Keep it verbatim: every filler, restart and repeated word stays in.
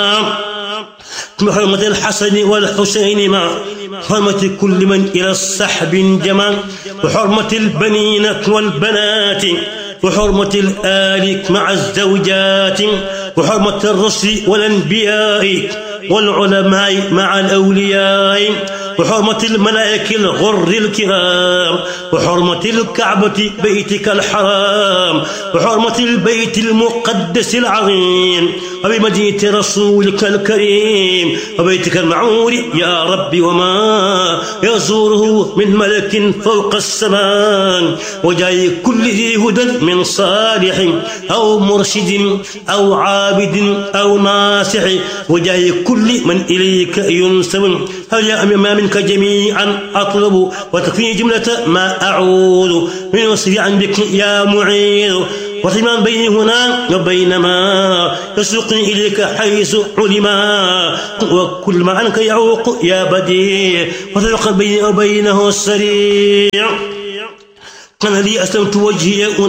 بحرمة الحسن والحسين مع حرمة كل من إلى الصحب جمع وحرمة البنين والبنات وحرمة الآل مع الزوجات وحرمة الرسل والأنبياء والعلماء مع الأولياء وحرمة الملائكة الغر الكرام وحرمة الكعبة بيتك الحرام وحرمة البيت المقدس العظيم وبمدينة رسولك الكريم وبيتك المعمور يا رب وما يزوره من ملك فوق السماء وجاي كل ذي هدى من صالح أو مرشد أو عابد أو ناصح وجاي كل من إليك ينسب هل يا أمام منك جميعا أطلب وتكفي جملة ما أعوذ من وصفي بك يا معيذ وحما بيني هنا وبين ما يسوقني إليك حيث علما وكل ما عنك يعوق يا بديع وفرق بيني وبينه السريع أنا لي أسلمت وجهي